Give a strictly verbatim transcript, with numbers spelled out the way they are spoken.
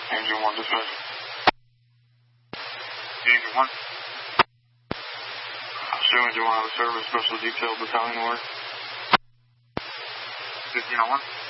Engine one dispatch. Engine one. Assuming you want to have a service special detail battalion work. fifteen oh one.